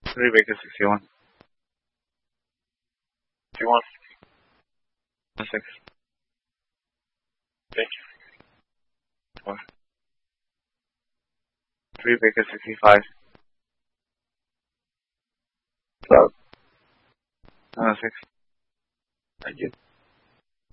3 Baker 61. 61. 6. Thank you. 4. 3 Baker 65. 12. 6. Thank you.